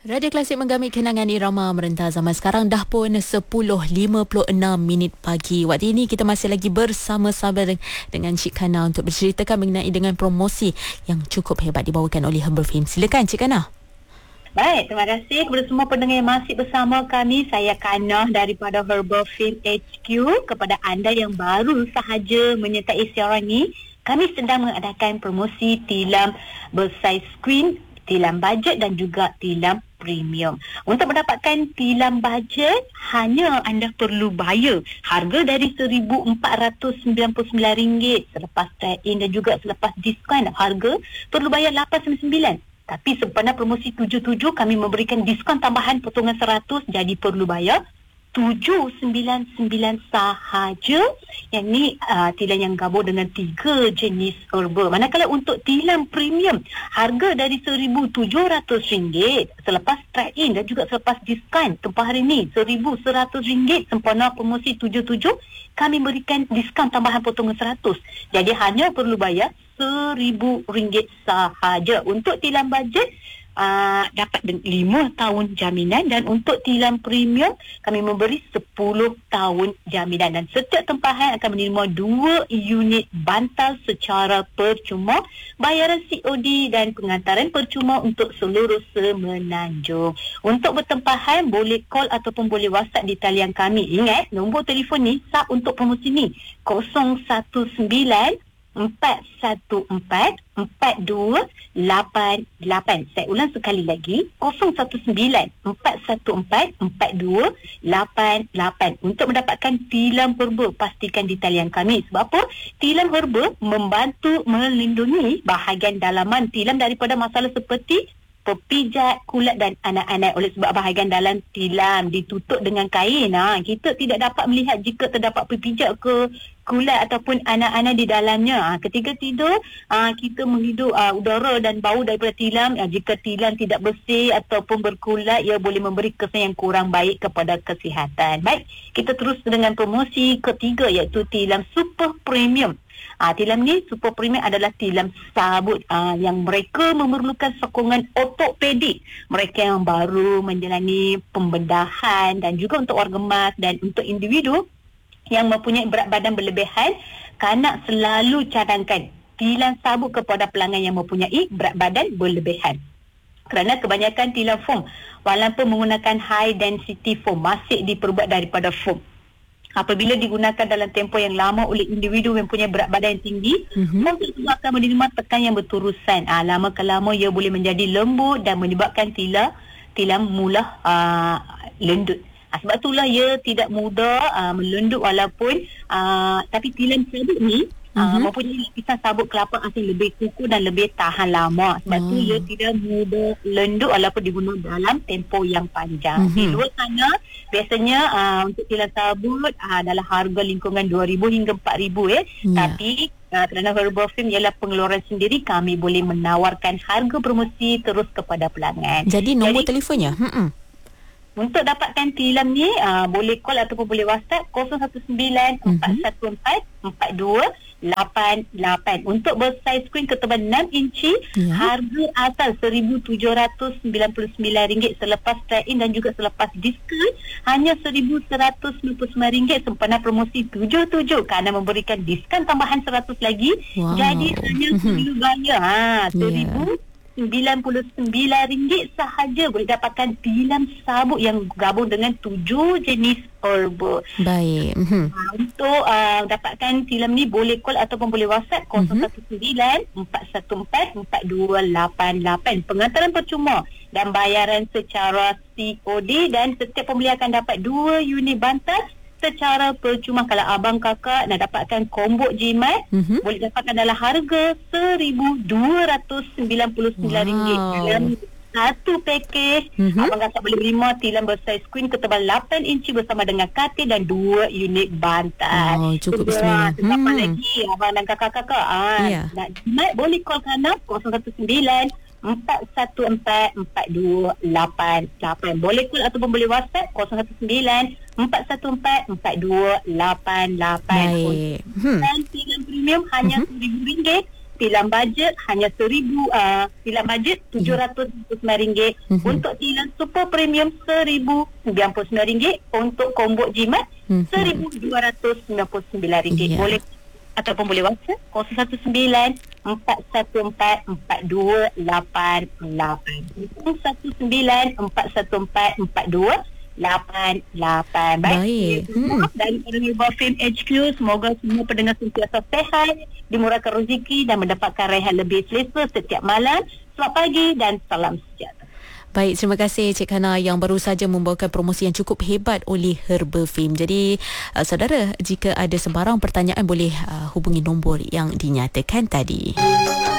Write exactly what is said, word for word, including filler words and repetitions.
Radio Klasik menggamit kenangan irama merentas zaman sekarang. Dah pun sepuluh lima puluh enam minit pagi. Waktu ini kita masih lagi bersama-sama dengan Cik Kana untuk berceritakan mengenai dengan promosi yang cukup hebat dibawakan oleh Herbal Film. Silakan Cik Kana. Baik, terima kasih kepada semua pendengar yang masih bersama kami. Saya Kana daripada Herbal Film H Q. Kepada anda yang baru sahaja menyertai siaran ini, kami sedang mengadakan promosi tilam bersaiz skrin, tilam bajet dan juga tilam premium. Untuk mendapatkan tilam bajet, hanya anda perlu bayar harga dari seribu empat ratus sembilan puluh sembilan ringgit selepas trade-in dan juga selepas diskaun harga perlu bayar lapan sembilan sembilan. Tapi sempena promosi tujuh tujuh kami memberikan diskaun tambahan potongan seratus, jadi perlu bayar tujuh sembilan sembilan sahaja. Yang ni uh, tilam yang gabung dengan tiga jenis herba. Manakala untuk tilam premium, harga dari seribu tujuh ratus ringgit selepas trade-in dan juga selepas diskaun tempoh hari ni seribu seratus ringgit sempena promosi tujuh tujuh, kami berikan diskaun tambahan potongan seratus. Jadi hanya perlu bayar seribu ringgit sahaja. Untuk tilam bajet, Uh, dapat lima tahun jaminan, dan untuk tilam premium kami memberi sepuluh tahun jaminan, dan setiap tempahan akan menerima dua unit bantal secara percuma, bayaran C O D dan pengantaran percuma untuk seluruh semenanjung. Untuk bertempahan boleh call ataupun boleh WhatsApp di talian kami. Ingat nombor telefon ni sub untuk promosi ni kosong satu sembilan empat satu empat empat dua lapan lapan. Saya ulang sekali lagi, kosong satu sembilan empat satu empat empat dua lapan lapan. Untuk mendapatkan tilam herba, pastikan di talian kami. Sebab apa? Tilam herba membantu melindungi bahagian dalaman tilam daripada masalah seperti pepijat, kulat dan anak-anak. Oleh sebab bahagian dalam tilam ditutup dengan kain, ha, kita tidak dapat melihat jika terdapat pepijat ke kulat ataupun anak-anak di dalamnya. Ha, ketika tidur, ha, kita menghidup ha, udara dan bau daripada tilam. Ha, jika tilam tidak bersih ataupun berkulat, ia boleh memberi kesan yang kurang baik kepada kesihatan. Baik, kita terus dengan promosi ketiga, iaitu tilam super premium. Ah, tilam ni super premium adalah tilam sabut ah, yang mereka memerlukan sokongan ortopedik. Mereka yang baru menjalani pembedahan dan juga untuk orang emas dan untuk individu yang mempunyai berat badan berlebihan, kanak selalu cadangkan tilam sabut kepada pelanggan yang mempunyai berat badan berlebihan. Kerana kebanyakan tilam foam walaupun menggunakan high density foam masih diperbuat daripada foam. Apabila digunakan dalam tempoh yang lama oleh individu yang punya berat badan yang tinggi, mm-hmm. foam tersebut akan menerima tekan yang berterusan. Ah, lama ke lama ia boleh menjadi lembut dan menyebabkan tilam tilam mula uh, lendut. Ah, sebab itulah ia tidak mudah uh, melendut walaupun uh, tapi tilam sabut ni Uh, mm-hmm. mempunyai lapisan sabut kelapa asin lebih kukuh dan lebih tahan lama. Sebab mm. tu ia tidak mudah lendut walaupun digunakan dalam tempoh yang panjang. Mm-hmm. Di luar sana biasanya uh, untuk tilam sabut uh, adalah harga lingkungan dua ribu hingga empat ribu eh. Yeah. Tapi uh, kerana Herbal Film ialah pengeluaran sendiri, kami boleh menawarkan harga promosi terus kepada pelanggan. Jadi nombor Jadi, telefonnya? Hmm. Untuk dapatkan tilam ni uh, boleh call ataupun boleh WhatsApp kosong satu sembilan empat satu empat empat dua lapan lapan. Untuk bersaiz skrin ketebalan enam inci, ya. Harga asal seribu tujuh ratus sembilan puluh sembilan ringgit selepas trade-in dan juga selepas diskaun hanya seribu seratus sembilan puluh sembilan ringgit sempena promosi tujuh tujuh, kerana memberikan diskaun tambahan seratus lagi. Wow. Jadi hanya perlu bayar ha, seribu sembilan puluh sembilan ringgit sahaja boleh dapatkan tilam sabut yang gabung dengan tujuh jenis herba. Baik. Mm-hmm. Ha, untuk uh, dapatkan tilam ni boleh call ataupun boleh WhatsApp kosong satu sembilan empat satu empat empat dua lapan lapan. Pengantaran percuma dan bayaran secara C O D, dan setiap pembeli akan dapat dua unit bantal secara percuma. Kalau abang kakak nak dapatkan combo jimat, mm-hmm. boleh dapatkan dalam harga seribu dua ratus sembilan puluh sembilan ringgit. Dalam satu pakej, mm-hmm. abang kakak boleh terima tilam bersaiz skrin ketebalan lapan inci bersama dengan katil dan dua unit bantal. Oh, cukup bismillah. Siapa hmm. lagi abang dan kakak-kakak ah, yeah. nak jimat, boleh call Kana kosong satu sembilan empat satu empat empat dua lapan lapan. Boleh call ataupun boleh WhatsApp kosong satu sembilan empat satu empat empat dua lapan lapan. Baik. Hmm. Dan tilam premium hanya seribu ringgit pilihan bajet hanya seribu, uh, pilihan bajet tujuh ratus sembilan puluh sembilan ringgit. Mm-hmm. Untuk pilihan super premium seribu sembilan puluh sembilan ringgit. Untuk combo jimat Mm-hmm. seribu dua ratus sembilan puluh sembilan ringgit. Yeah. Boleh ataupun boleh WhatsApp kosong satu sembilan empat satu empat empat dua lapan lapan. kosong satu sembilan empat satu empat empat dua lapan lapan. Baik. Hmm. Dan Herbal Film H Q, semoga semua pendengar sentiasa sehat, dimurahkan rezeki dan mendapatkan rehat lebih selesa setiap malam. Selamat pagi dan salam sejahtera. Baik, terima kasih Cik Hana yang baru saja membawakan promosi yang cukup hebat oleh Herbal Film. Jadi, uh, saudara, jika ada sembarang pertanyaan boleh uh, hubungi nombor yang dinyatakan tadi.